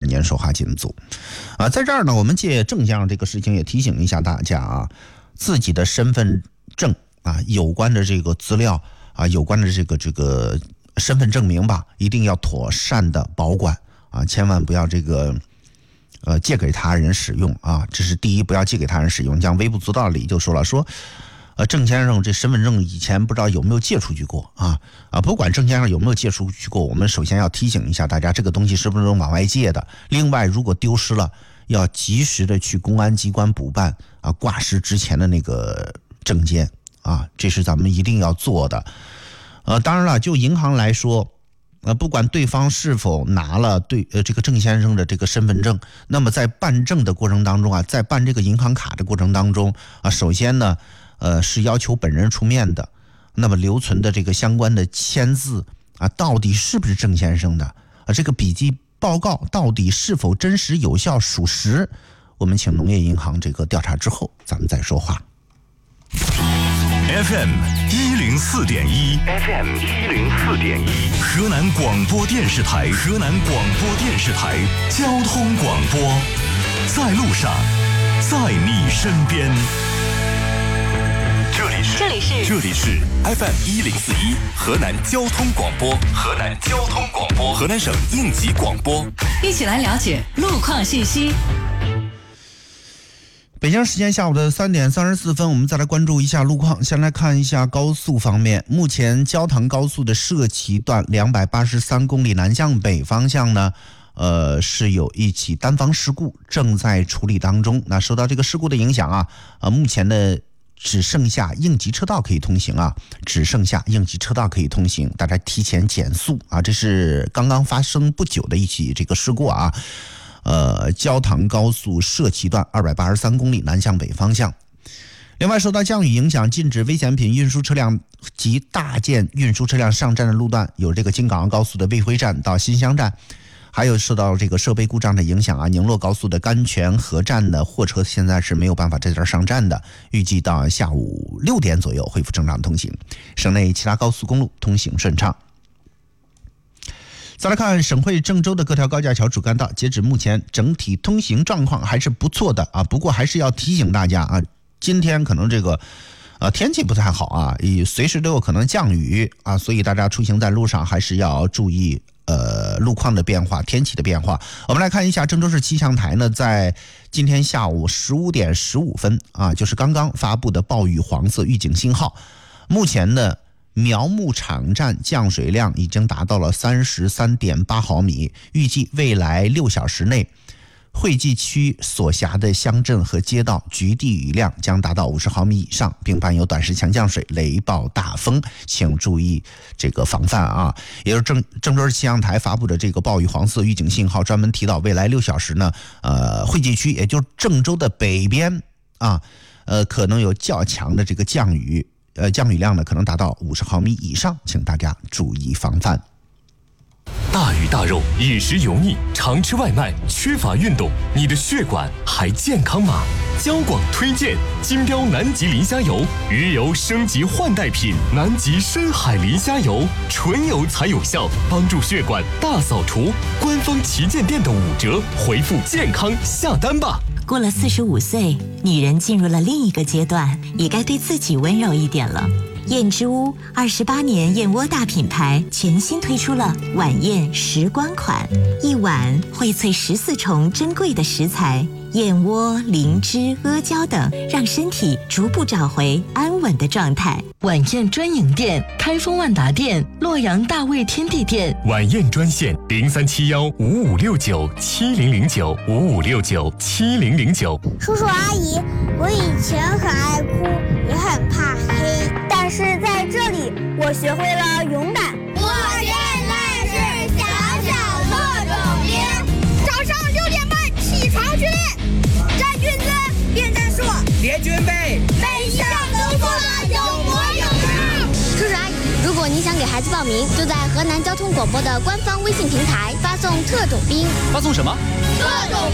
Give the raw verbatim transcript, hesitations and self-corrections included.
年说话禁足啊。在这儿呢，我们借郑先生这个事情也提醒一下大家啊，自己的身份证啊，有关的这个资料啊，有关的这个这个身份证明吧，一定要妥善的保管啊，千万不要这个呃借给他人使用啊。这是第一，不要借给他人使用。像微不足道里就说了说。呃，郑先生这身份证以前不知道有没有借出去过啊啊！不管郑先生有没有借出去过，我们首先要提醒一下大家，这个东西是不是能往外借的？另外，如果丢失了，要及时的去公安机关补办啊，挂失之前的那个证件啊，这是咱们一定要做的。呃，当然了，就银行来说，呃，不管对方是否拿了对呃这个郑先生的这个身份证，那么在办证的过程当中啊，在办这个银行卡的过程当中啊，首先呢。呃，是要求本人出面的，那么留存的这个相关的签字啊，到底是不是郑先生的啊？这个笔记报告到底是否真实有效属实？我们请农业银行这个调查之后，咱们再说话。 F M 一零四点一 ，F M 一零四点一，河南广播电视台，河南广播电视台交通广播，在路上，在你身边。这里是这里是这里是 F M 一零四一河南交通广播，河南交通广播，河南省应急广播， 一起来了解路况信息。 北京时间下午的三点三十四分，我们再来关注一下路况。先来看一下高速方面，目前焦塘高速的社旗段两百八十三公里南向北方向呢，呃，是有一起单方事故正在处理当中。那受到这个事故的影响啊，呃，目前的。只剩下应急车道可以通行啊，只剩下应急车道可以通行，大家提前减速啊！这是刚刚发生不久的一起这个事故啊，呃，焦塘高速社旗段二百八十三公里南向北方向。另外，受到降雨影响，禁止危险品运输车辆及大件运输车辆上站的路段有这个京港澳高速的卫辉站到新乡站。还有受到这个设备故障的影响啊，宁洛高速的甘泉河站的货车现在是没有办法在这儿上站的，预计到下午六点左右恢复正常通行。省内其他高速公路通行顺畅。再来看省会郑州的各条高架桥主干道，截止目前整体通行状况还是不错的啊。不过还是要提醒大家啊，今天可能这个呃天气不太好啊，随时都有可能降雨啊，所以大家出行在路上还是要注意。呃，路况的变化，天气的变化，我们来看一下郑州市气象台呢，在今天下午十五点十五分啊，就是刚刚发布的暴雨黄色预警信号。目前呢，苗木场站降水量已经达到了三十三点八毫米，预计未来六小时内，惠济区所辖的乡镇和街道局地雨量将达到五十毫米以上，并伴有短时强降水、雷暴大风，请注意这个防范啊！也就是郑郑州市气象台发布的这个暴雨黄色预警信号，专门提到未来六小时呢，呃，惠济区也就是郑州的北边啊，呃，可能有较强的这个降雨，呃，降雨量呢可能达到五十毫米以上，请大家注意防范。 大鱼大肉，饮食油腻，常吃外卖，缺乏运动，你的血管还健康吗？交广推荐金标南极磷虾油，鱼油升级换代品，南极深海磷虾油，纯油才有效，帮助血管大扫除。官方旗舰店的五折，回复健康下单吧。 过了四十五岁，女人进入了另一个阶段，也该对自己温柔一点了。燕之屋二十八年燕窝大品牌全新推出了晚宴时光款，一碗荟萃十四重珍贵的食材，燕窝、灵芝、阿胶等，让身体逐步找回安稳的状态。 晚宴专营店：开封万达店、洛阳大卫天地店。 晚宴专线：零三七幺五五六九七零零九五五六九七零零九。 叔叔阿姨，我以前很爱哭，也很怕黑，但是在这里，我学会了勇敢。 我现在是小小特种兵，早上六点半起床训练，站军姿，练战术， 练军备， 每一项都做了有模有样。 叔叔阿姨，如果你想给孩子报名，就在河南交通广播的官方微信平台发送特种兵。 发送什么？ 特种